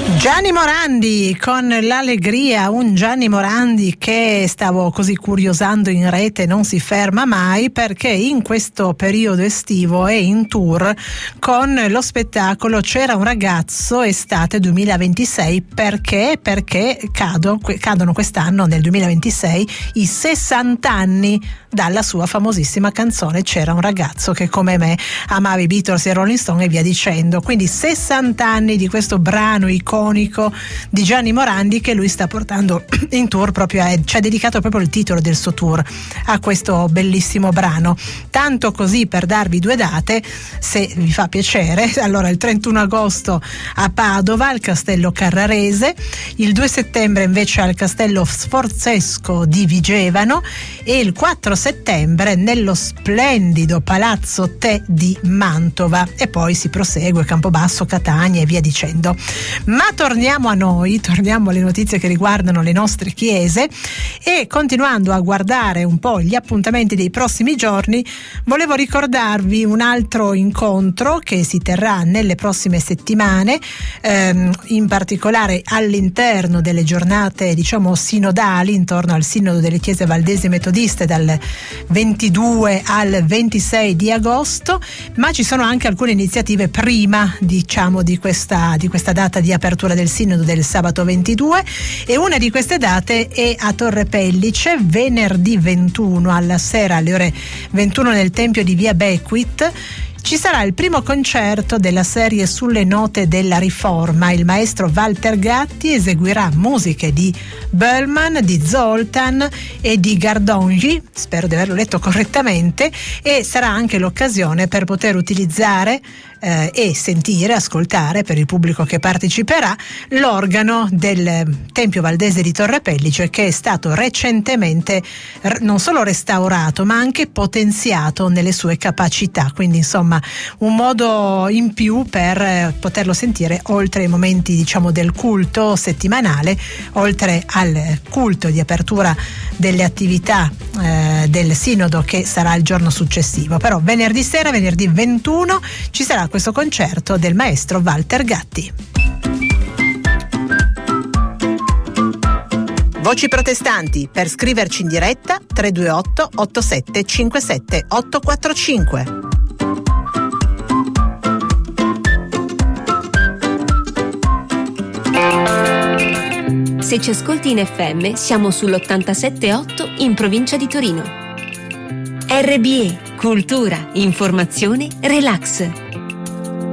Gianni Morandi con l'allegria, un Gianni Morandi che stavo così curiosando in rete, non si ferma mai perché in questo periodo estivo è in tour con lo spettacolo C'era un ragazzo estate 2026. Perché cadono quest'anno, nel 2026, i 60 anni dalla sua famosissima canzone C'era un ragazzo, che come me amava i Beatles e Rolling Stone e via dicendo. Quindi 60 anni di questo brano iconico di Gianni Morandi che lui sta portando in tour, ci ha dedicato proprio il titolo del suo tour a questo bellissimo brano. Tanto così per darvi due date, se vi fa piacere. Allora, il 31 agosto a Padova al Castello Carrarese, il 2 settembre invece al Castello Sforzesco di Vigevano e il 4 settembre nello splendido Palazzo Te di Mantova, e poi si prosegue Campobasso, Catania e via dicendo. Ma torniamo a noi, torniamo alle notizie che riguardano le nostre chiese, e continuando a guardare un po' gli appuntamenti dei prossimi giorni, volevo ricordarvi un altro incontro che si terrà nelle prossime settimane, in particolare all'interno delle giornate sinodali intorno al Sinodo delle Chiese Valdesi Metodiste dal 22 al 26 di agosto, ma ci sono anche alcune iniziative prima di questa data di apertura del Sinodo del sabato 22, e una di queste date è a Torre Pellice, venerdì 21 alla sera alle ore 21 nel Tempio di Via Beckwith. Ci sarà il primo concerto della serie Sulle note della Riforma. Il maestro Walter Gatti eseguirà musiche di Bellman, di Zoltan e di Gardonji, spero di averlo letto correttamente, e sarà anche l'occasione per poter utilizzare e ascoltare per il pubblico che parteciperà l'organo del Tempio Valdese di Torre Pellice, che è stato recentemente non solo restaurato ma anche potenziato nelle sue capacità, quindi insomma un modo in più per poterlo sentire oltre ai momenti del culto settimanale, oltre al culto di apertura delle attività del Sinodo che sarà il giorno successivo. Però venerdì sera, venerdì 21, ci sarà questo concerto del maestro Walter Gatti. Voci protestanti, per scriverci in diretta 328 8757 845. Se ci ascolti in FM, siamo sull'87.8 in provincia di Torino. RBE, cultura, informazione, relax.